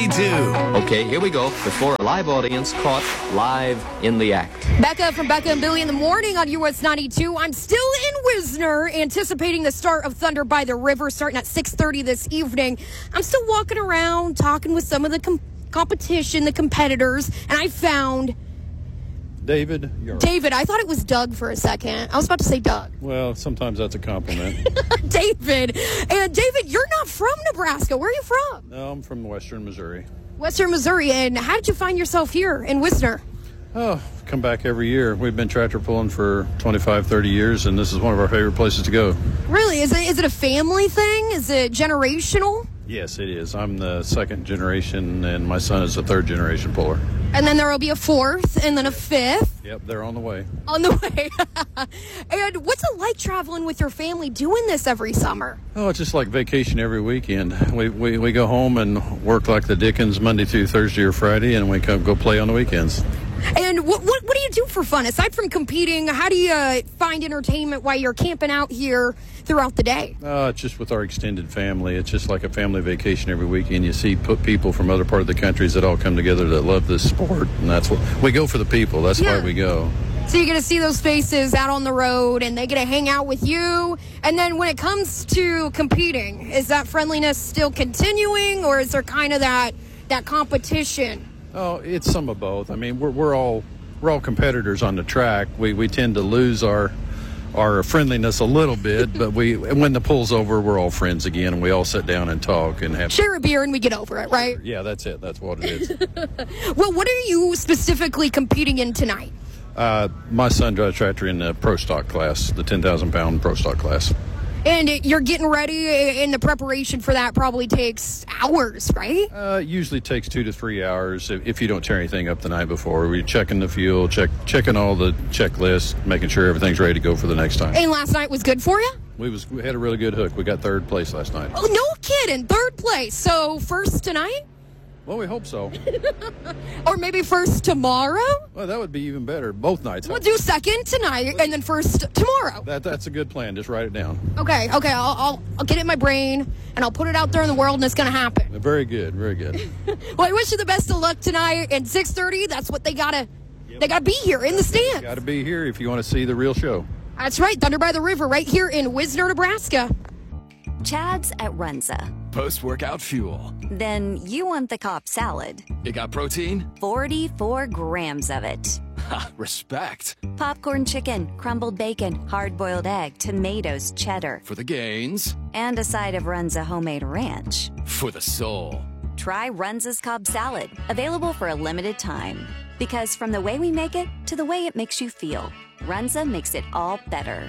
92. Okay, here we go. Before a live audience caught live in the act. Becca from Becca and Billy in the Morning on US 92. I'm still in Wisner, anticipating the start of Thunder by the River starting at 6:30 this evening. I'm still walking around talking with some of the competition, the competitors, and I found David. David, I thought it was Doug for a second. I was about to say Doug. Well, sometimes that's a compliment. David. And David, you're not from Nebraska. Where are you from? No, I'm from western Missouri. Western Missouri. And how did you find yourself here in Wisner? Oh, come back every year. We've been tractor pulling for 25, 30 years, and this is one of our favorite places to go. Really? Is it a family thing? Is it generational? Yes, it is. I'm the second generation, and my son is the third generation puller. And then there will be a fourth, and then a fifth. Yep, they're on the way. On the way. And what's it like traveling with your family doing this every summer? Oh, it's just like vacation every weekend. We go home and work like the Dickens Monday through Thursday or Friday, and we go play on the weekends. And what do you do for fun? Aside from competing, how do you find entertainment while you're camping out here throughout the day? It's just with our extended family. It's just like a family vacation every weekend. You see people from other part of the countries that all come together that love this sport, and that's what we go for the people. That's why we go. So you get to see those faces out on the road, and they get to hang out with you. And then when it comes to competing, is that friendliness still continuing, or is there kind of that competition? Oh, it's some of both. I mean, we're all competitors on the track. We tend to lose our friendliness a little bit, but when the pull's over, we're all friends again, and we all sit down and talk and share a beer, and we get over it, right? Yeah, that's it. That's what it is. Well, what are you specifically competing in tonight? My son drives tractor in the pro stock class, the 10,000-pound pro stock class. And you're getting ready, and the preparation for that probably takes hours, right? Usually takes 2 to 3 hours if you don't tear anything up the night before. We're checking the fuel, checking all the checklists, making sure everything's ready to go for the next time. And last night was good for you? We had a really good hook. We got third place last night. Oh, no kidding. Third place. So first tonight? Well, we hope so. Or maybe first tomorrow? Well, that would be even better. Both nights. We'll do second tonight and then first tomorrow. That's a good plan. Just write it down. Okay. I'll get it in my brain, and I'll put it out there in the world, and it's going to happen. Very good. Very good. Well, I wish you the best of luck tonight. And 6:30, that's what they got to be here in the stands. Got to be here if you want to see the real show. That's right. Thunder by the River right here in Wisner, Nebraska. Chad's at Runza. Post-workout fuel. Then you want the Cobb salad. It got protein? 44 grams of it. Ha, respect. Popcorn chicken, crumbled bacon, hard-boiled egg, tomatoes, cheddar. For the gains. And a side of Runza homemade ranch. For the soul. Try Runza's Cobb salad. Available for a limited time. Because from the way we make it to the way it makes you feel, Runza makes it all better.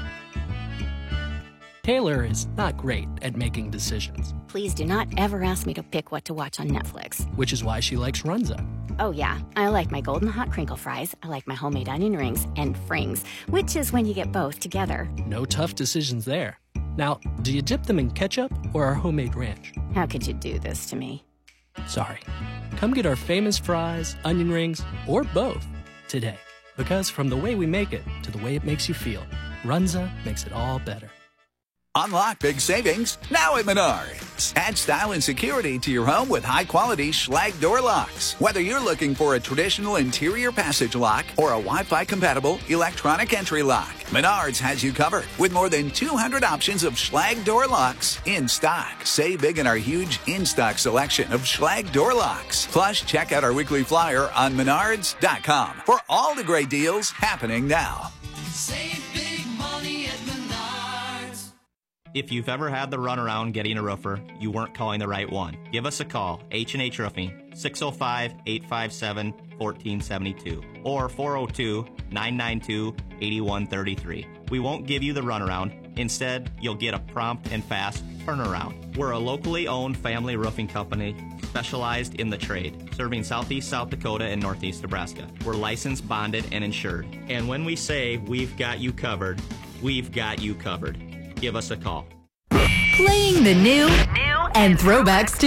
Taylor is not great at making decisions. Please do not ever ask me to pick what to watch on Netflix. Which is why she likes Runza. Oh yeah, I like my golden hot crinkle fries, I like my homemade onion rings, and frings, which is when you get both together. No tough decisions there. Now, do you dip them in ketchup or our homemade ranch? How could you do this to me? Sorry. Come get our famous fries, onion rings, or both today. Because from the way we make it to the way it makes you feel, Runza makes it all better. Unlock big savings now at Menards. Add style and security to your home with high-quality Schlage door locks. Whether you're looking for a traditional interior passage lock or a Wi-Fi-compatible electronic entry lock, Menards has you covered with more than 200 options of Schlage door locks in stock. Save big in our huge in-stock selection of Schlage door locks. Plus, check out our weekly flyer on Menards.com for all the great deals happening now. Save big money at Menards. If you've ever had the runaround getting a roofer, you weren't calling the right one. Give us a call, H&H Roofing, 605-857-1472 or 402-992-8133. We won't give you the runaround. Instead, you'll get a prompt and fast turnaround. We're a locally owned family roofing company specialized in the trade, serving southeast South Dakota and northeast Nebraska. We're licensed, bonded, and insured. And when we say we've got you covered, we've got you covered. Give us a call. Playing the new and throwbacks too.